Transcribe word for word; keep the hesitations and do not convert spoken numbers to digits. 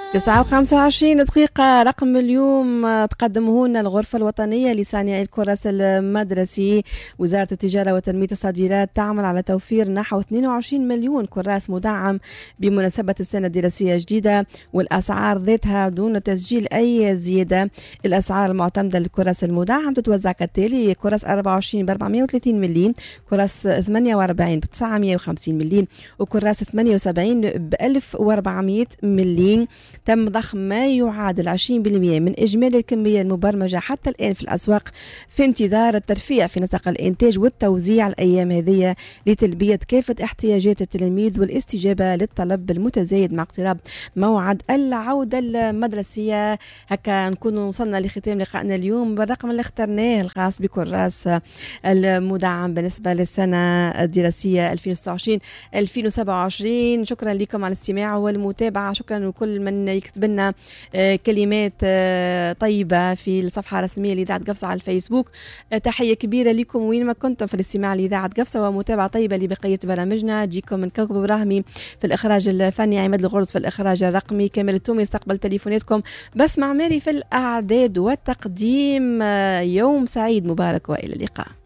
تسعة وخمسة وعشرين دقيقة رقم اليوم تقدمه لنا الغرفة الوطنية لصانعي الكراسي المدرسي. وزارة التجارة وتنمية الصادرات تعمل على توفير نحو اثنين وعشرين مليون كراس مدعم بمناسبة السنة الدراسية الجديدة، والأسعار ذاتها دون تسجيل أي زيادة. الأسعار المعتمدة للكراس المدعم تتوزع كالتالي: كراس أربعة وعشرين ب أربعمائة وثلاثين ملي، كراس ثمانية وأربعين ب تسعمائة وخمسين ملي، وكراس ثمانية وسبعين ب ألف وأربعمائة ملي. تم ضخ ما يعادل عشرين بالمئة من إجمالي الكمية المبرمجة حتى الآن في الأسواق، في انتظار الترفيع في نسق الإنتاج والتوزيع الأيام هذه لتلبية كافة احتياجات التلاميذ والاستجابة للطلب المتزايد مع اقتراب موعد العودة المدرسية. هكا نكون وصلنا لختام لقائنا اليوم بالرقم اللي اخترناه الخاص بكراس المدعم بالنسبة للسنة الدراسية ألفين وستة وعشرين ألفين وسبعة وعشرين. شكرا لكم على الاستماع والمتابعة. شكرا لكل من يكتب لنا كلمات طيبة في الصفحة الرسمية لإذاعة قفصة على الفيسبوك. تحية كبيرة لكم وين ما كنتم في الاستماع لإذاعة قفصة، ومتابعة طيبة لبقية برامجنا. جيكم من كوكب إبراهيمي في الإخراج الفني، عماد الغرز في الإخراج الرقمي، كامل التومي يستقبل تليفوناتكم، بس مع ماري في الأعداد والتقديم. يوم سعيد مبارك وإلى اللقاء.